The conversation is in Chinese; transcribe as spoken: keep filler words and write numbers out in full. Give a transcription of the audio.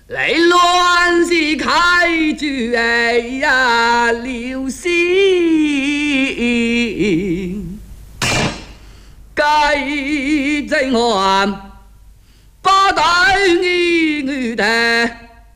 雷乱世开住哎呀流星，計正寒，巴底衣女的。